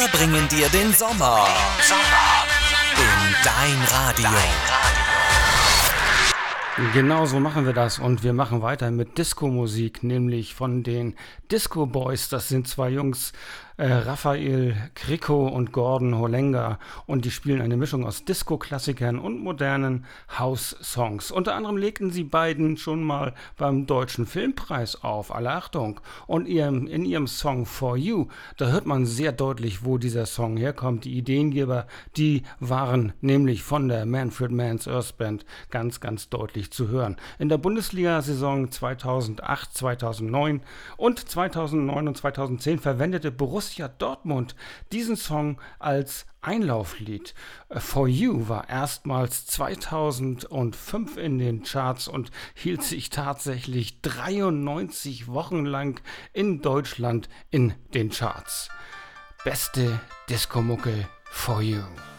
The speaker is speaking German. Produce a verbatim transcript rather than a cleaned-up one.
Wir bringen dir den Sommer. Sommer in dein Radio. Genau so machen wir das und wir machen weiter mit Disco-Musik, nämlich von den Disco Boys. Das sind zwei Jungs, äh, Raphael Kricko und Gordon Holenga, und die spielen eine Mischung aus Disco-Klassikern und modernen House-Songs. Unter anderem legten sie beiden schon mal beim Deutschen Filmpreis auf, alle Achtung. Und ihrem, in ihrem Song For You, da hört man sehr deutlich, wo dieser Song herkommt. Die Ideengeber, die waren nämlich von der Manfred Mann's Earth Band ganz, ganz deutlich zu hören. In der Bundesliga-Saison zweitausendacht, zweitausendneun und zweitausendneun und zweitausendzehn verwendete Borussia Dortmund diesen Song als Einlauflied. For You war erstmals zweitausendfünf in den Charts und hielt sich tatsächlich dreiundneunzig Wochen lang in Deutschland in den Charts. Beste Disco-Mucke For You.